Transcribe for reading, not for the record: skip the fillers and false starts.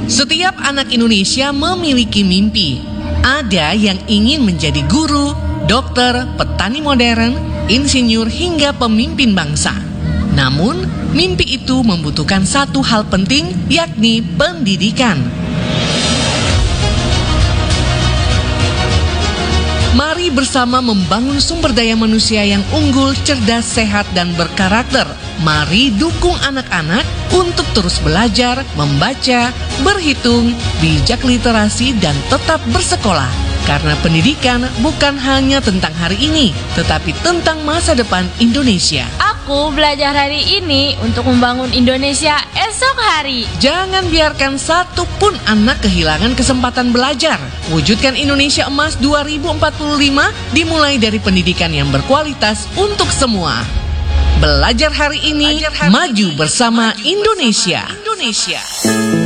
Setiap anak Indonesia memiliki mimpi. Ada yang ingin menjadi guru, dokter, petani modern, insinyur hingga pemimpin bangsa. Namun, mimpi itu membutuhkan satu hal penting, yakni pendidikan. Mari bersama membangun sumber daya manusia yang unggul, cerdas, sehat, dan berkarakter. Mari dukung anak-anak untuk terus belajar, membaca, berhitung, bijak literasi, dan tetap bersekolah. Karena pendidikan bukan hanya tentang hari ini, tetapi tentang masa depan Indonesia. Aku belajar hari ini untuk membangun Indonesia esok hari. Jangan biarkan satu pun anak kehilangan kesempatan belajar. Wujudkan Indonesia Emas 2045 dimulai dari pendidikan yang berkualitas untuk semua. Belajar hari ini, maju bersama Indonesia.